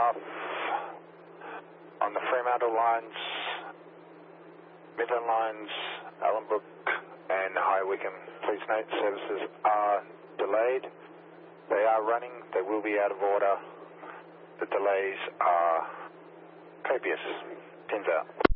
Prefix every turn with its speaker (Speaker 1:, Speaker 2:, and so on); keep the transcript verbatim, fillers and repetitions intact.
Speaker 1: aircraft on the Fremantle lines, Midland lines, Allenbrook and High Wycombe. Please note services are delayed. They are running. They will be out of order. The delays are copious. Pins out.